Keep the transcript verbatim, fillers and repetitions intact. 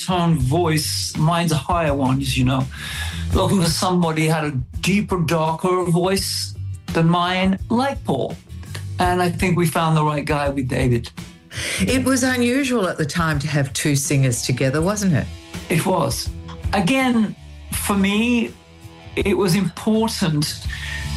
baritone voice. Mine's a higher one, as you know. Looking for somebody who had a deeper, darker voice than mine, like Paul. And I think we found the right guy with David. It was unusual at the time to have two singers together, wasn't it? It was. Again, for me, it was important